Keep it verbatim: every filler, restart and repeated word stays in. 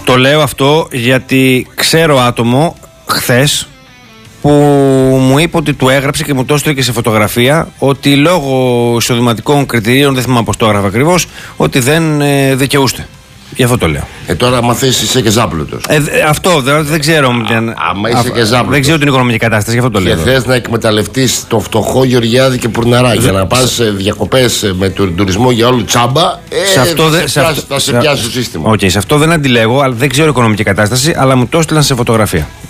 Το λέω αυτό γιατί ξέρω άτομο χθες που μου είπε ότι του έγραψε και μου το έστειλε και σε φωτογραφία ότι λόγω εισοδηματικών κριτηρίων, δεν θυμάμαι πώς το έγραφε ακριβώς, ότι δεν ε, δικαιούστε. Γι' αυτό το λέω. Ε, τώρα, άμα θες, είσαι και ζάπλωτος. Ε, αυτό δεν, δεν ξέρω. Άμα είσαι και ζάπλωτος. Δεν ξέρω την οικονομική κατάσταση, γι' αυτό το λέω. Και θες να εκμεταλλευτείς το φτωχό Γεωργιάδη και Πουρναρά για να πας διακοπές με τον τουρισμό για όλο τσάμπα, ε, σε αυτό θα, δε, σε σε πιάσει, αυτό, θα σε πιάσει το σύστημα. Οκ, okay, σε αυτό δεν αντιλέγω, αλλά δεν ξέρω οικονομική κατάσταση, αλλά μου το έστειλαν σε φωτογραφία.